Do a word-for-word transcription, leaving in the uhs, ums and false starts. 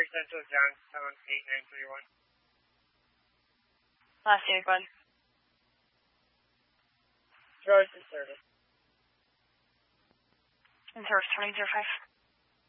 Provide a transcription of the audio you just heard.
Central Johnstown eight nine three one. Last unit, go ahead. George in service. In service twenty zero five.